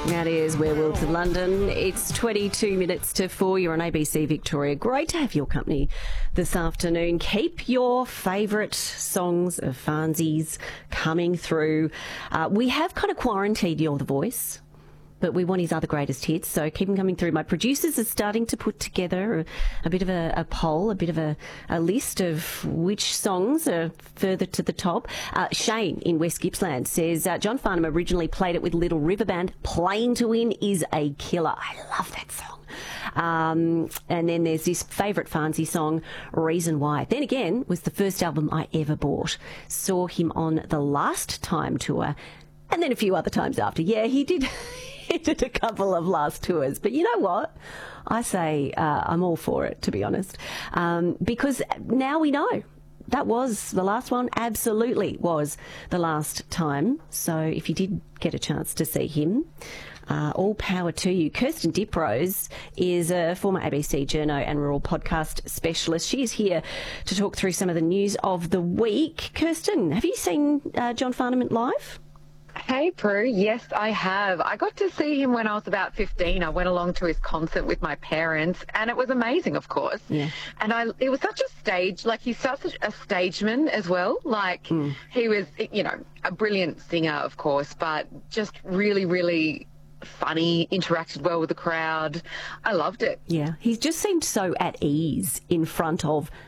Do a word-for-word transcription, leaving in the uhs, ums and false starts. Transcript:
That is Werewolves of London. It's twenty-two minutes to four. You're on A B C Victoria. Great to have your company this afternoon. Keep your favourite songs of Farnsey's coming through. Uh, we have kind of quarantined You're the Voice, but we want his other greatest hits, so keep them coming through. My producers are starting to put together a, a bit of a, a poll, a bit of a, a list of which songs are further to the top. Uh, Shane in West Gippsland says, uh, John Farnham originally played it with Little River Band. Playing to Win is a killer. I love that song. Um, and then there's this favourite Farnsey song, Reason Why. Then again, was the first album I ever bought. Saw him on the Last Time tour, and then a few other times after. Yeah, he did... He did a couple of last tours, but you know what? I say uh, I'm all for it, to be honest, um, because now we know that was the last one. Absolutely was the last time. So if you did get a chance to see him, uh, all power to you. Kirsten Diprose is a former A B C journo and rural podcast specialist. She is here to talk through some of the news of the week. Kirsten, have you seen uh, John Farnham live? Hey, Prue. Yes, I have. I got to see him when I was about fifteen. I went along to his concert with my parents, and it was amazing, of course. Yeah. And I, it was such a stage, like he's such a, a stageman as well. Like mm. he was, you know, a brilliant singer, of course, but just really, really funny, interacted well with the crowd. I loved it. Yeah, he just seemed so at ease in front of